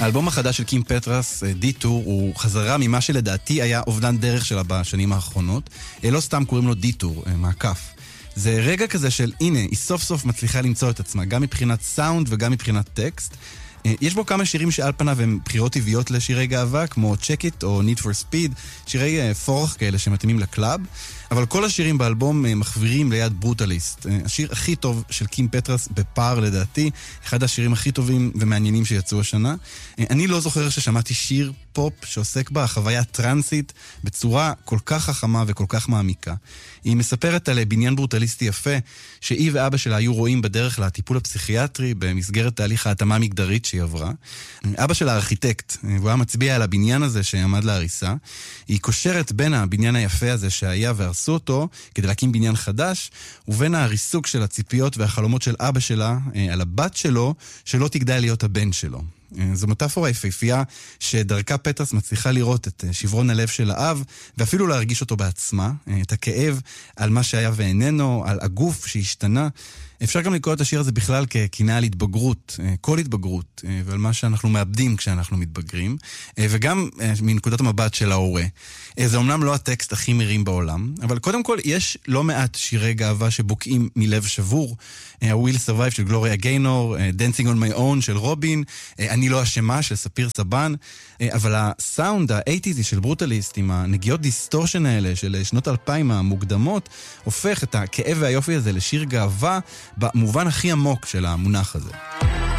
האלבום החדש של קים פטרס, דיטור, הוא חזרה ממה שלדעתי היה אובדן דרך שלה בשנים האחרונות. לא סתם קוראים לו דיטור, מעקף. זה רגע כזה של הנה, היא סוף סוף מצליחה למצוא את עצמה, גם מבחינת סאונד וגם מבחינת טקסט. יש בו כמה שירים שעל פניו הם בחירות טבעיות לשירי גאווה, כמו Check It או Need for Speed, שירי פורח כאלה שמתאימים לקלאב, אבל כל השירים באלבום מחבירים ליד ברוטליסט. השיר הכי טוב של קים פטרס בפער לדעתי, אחד השירים הכי טובים ומעניינים שיצאו השנה. אני לא זוכר ששמעתי שיר פופ שעוסק בה חוויה טרנסית בצורה כל כך חכמה וכל כך מעמיקה. היא מספרת על בניין ברוטליסטי יפה שהיא ואבא שלה היו רואים בדרך לטיפול הפסיכיאטרי במסגרת תהליך ההתאמה המגדרית שהיא עברה. אבא שלה ארכיטקט, והוא היה מצביע על הבניין הזה שעמד להריסה. היא קושרת בין הבניין היפה הזה שהיה והרסו אותו כדי להקים בניין חדש, ובין הריסוק של הציפיות והחלומות של אבא שלה על הבת שלו שלא תגדל להיות הבן שלו. זו מטאפורה יפהפייה שדרכה פטרס מצליחה לראות את שברון הלב של האב ואפילו להרגיש אותו בעצמה, את הכאב על מה שהיה ואיננו, על הגוף שהשתנה. אפשר גם לקרוא את השיר הזה בכלל ככינאה על התבגרות, כל התבגרות, ועל מה שאנחנו מאבדים כשאנחנו מתבגרים, וגם מנקודת המבט של ההורה. זה אומנם לא הטקסט הכי מרים בעולם, אבל קודם כל יש לא מעט שירי גאווה שבוקעים מלב שבור. ה-Will Survive של גלוריה גיינור, Dancing on My Own של רובין, אני לא אשמה של ספיר סבן, אבל הסאונד ה-80s של ברוטליסט עם הנגיעות דיסטורשן האלה של שנות 2000 המוקדמות, הופך את הכאב והיופי הזה לשיר גאווה במובן הכי עמוק של המונח הזה.